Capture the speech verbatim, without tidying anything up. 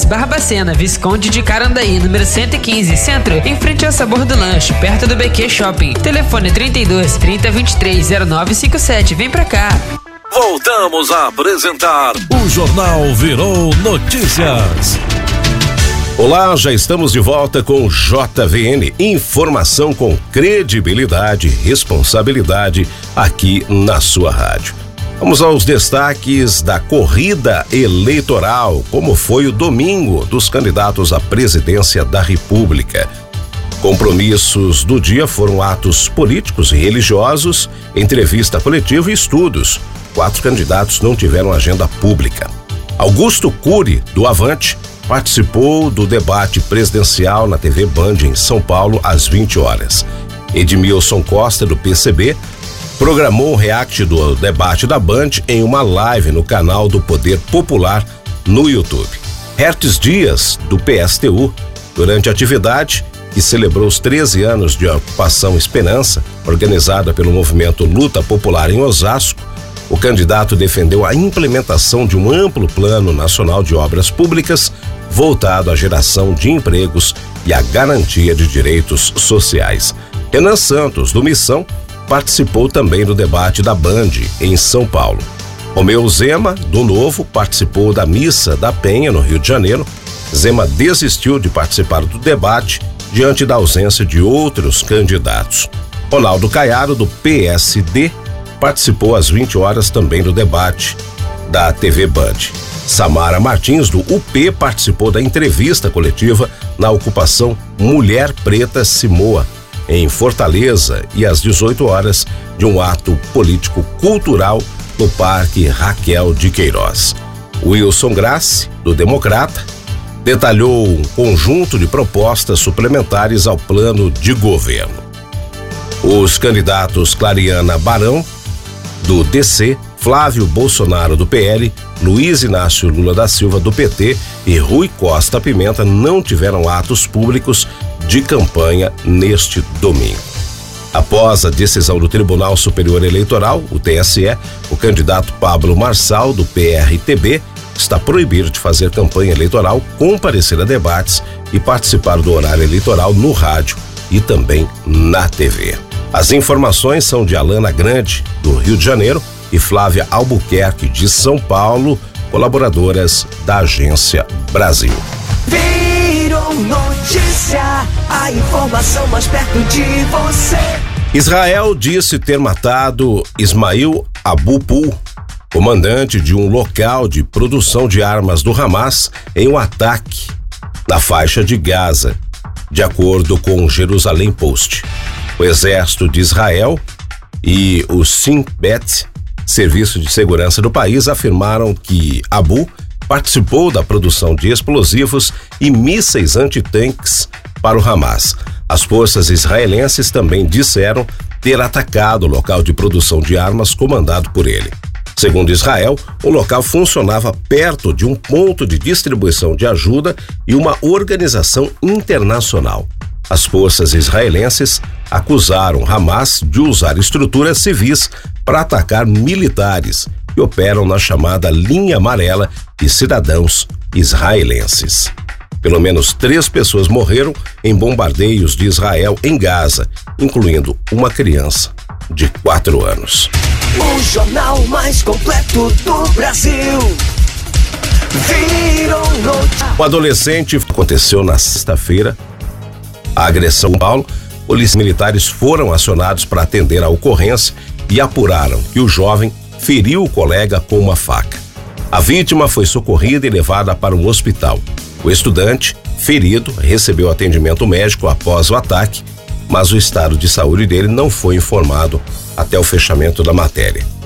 Barbacena, Visconde de Carandaí, número cento e quinze, Centro, em frente ao Sabor do Lanche, perto do B Q Shopping. Telefone trinta e dois, trinta, vinte e três, zero nove cinco sete. Vem pra cá. Voltamos a apresentar o Jornal Virou Notícias. Olá, já estamos de volta com J V N, informação com credibilidade e responsabilidade aqui na sua rádio. Vamos aos destaques da corrida eleitoral, como foi o domingo dos candidatos à presidência da República. Compromissos do dia foram atos políticos e religiosos, entrevista coletiva e estudos. Quatro candidatos não tiveram agenda pública. Augusto Cury, do Avante, participou do debate presidencial na T V Band em São Paulo às vinte horas. Edmilson Costa, do P C B, programou o react do debate da Band em uma live no canal do Poder Popular no YouTube. Hertz Dias, do P S T U, durante a atividade que celebrou os treze anos de Ocupação Esperança, organizada pelo Movimento Luta Popular em Osasco, o candidato defendeu a implementação de um amplo plano nacional de obras públicas voltado à geração de empregos e à garantia de direitos sociais. Renan Santos, do Missão, participou também do debate da Band em São Paulo. Romeu Zema, do Novo, participou da Missa da Penha, no Rio de Janeiro. Zema desistiu de participar do debate diante da ausência de outros candidatos. Ronaldo Caiado, do P S D, participou às vinte horas também do debate da T V Band. Samara Martins, do U P, participou da entrevista coletiva na ocupação Mulher Preta Simoa, em Fortaleza, e às dezoito horas de um ato político-cultural no Parque Raquel de Queiroz. Wilson Grassi, do Democrata, detalhou um conjunto de propostas suplementares ao plano de governo. Os candidatos Clariana Barão, do D C, Flávio Bolsonaro, do P L, Luiz Inácio Lula da Silva, do P T, e Rui Costa Pimenta não tiveram atos públicos de campanha neste domingo. Após a decisão do Tribunal Superior Eleitoral, o T S E, o candidato Pablo Marçal, do P R T B, está proibido de fazer campanha eleitoral, comparecer a debates e participar do horário eleitoral no rádio e também na T V. As informações são de Alana Grande, do Rio de Janeiro, e Flávia Albuquerque, de São Paulo, colaboradoras da Agência Brasil. Virou notícia, a informação mais perto de você. Israel disse ter matado Ismail Abu Pul, comandante de um local de produção de armas do Hamas, em um ataque na faixa de Gaza, de acordo com o Jerusalém Post. O Exército de Israel e o Shin Bet, Serviço de Segurança do país, afirmaram que Abu participou da produção de explosivos e mísseis antitanques para o Hamas. As forças israelenses também disseram ter atacado o local de produção de armas comandado por ele. Segundo Israel, o local funcionava perto de um ponto de distribuição de ajuda e uma organização internacional. As forças israelenses acusaram Hamas de usar estruturas civis para atacar militares que operam na chamada linha amarela de cidadãos israelenses. Pelo menos três pessoas morreram em bombardeios de Israel em Gaza, incluindo uma criança de quatro anos. O jornal mais completo do Brasil. Virou notícia. O adolescente aconteceu na sexta-feira. A agressão em São Paulo, polícias militares foram acionados para atender a ocorrência e apuraram que o jovem feriu o colega com uma faca. A vítima foi socorrida e levada para um hospital. O estudante, ferido, recebeu atendimento médico após o ataque, mas o estado de saúde dele não foi informado até o fechamento da matéria.